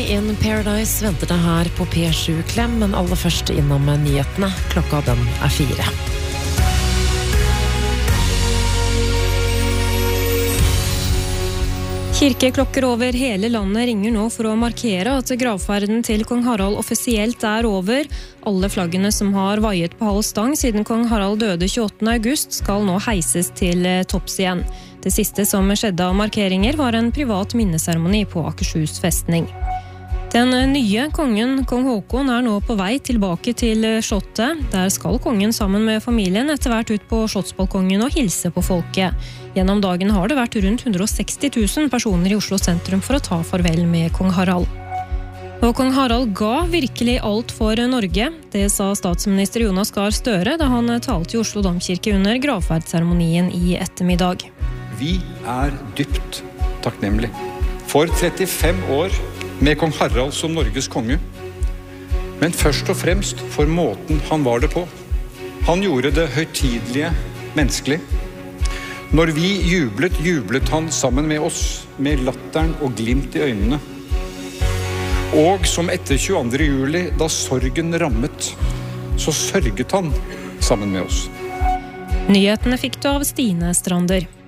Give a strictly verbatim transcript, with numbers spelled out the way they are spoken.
in Paradise venter det her på P sju Klem, men aller først innom nyhetene. Klokka den er fire. Kirkeklokker over hele landet ringer nå for å markere at gravferden til kong Harald offisielt er over. Alle flaggene som har vaiet på halv stang siden kong Harald døde tjueåttende august skal nå heises til topps igjen. Det siste som skjedde av markeringer var en privat minneseremoni på Akershus festning. Den nye kongen, kong Håkon, er nå på vei tilbake til Slottet. Der skal kongen sammen med familien etter hvert ut på Slottsbalkongen og hilse på folket. Gjennom dagen har det vært rundt hundre og seksti tusen personer i Oslo sentrum for å ta farvel med kong Harald. Og kong Harald ga virkelig alt for Norge. Det sa statsminister Jonas Gahr Støre da han talte i Oslo Domkirke under gravferdsseremonien i ettermiddag. Vi er dypt takknemlige for trettifem år med kong Harald som Norges konge, men først og fremst for måten han var det på. Han gjorde det høytidelige menneskelig. Når vi jublet, jublet han sammen med oss, med latteren og glimt i øynene. Og som etter tjueandre juli, da sorgen rammet, så sørget han sammen med oss. Nyhetene fikk du av Stine Strander.